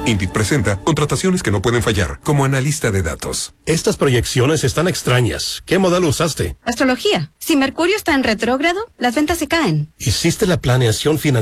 Indeed presenta contrataciones que no pueden fallar, como analista de datos. Estas proyecciones están extrañas. ¿Qué modelo usaste? Astrología. Si Mercurio está en retrógrado, las ventas se caen. ¿Hiciste la planeación financiera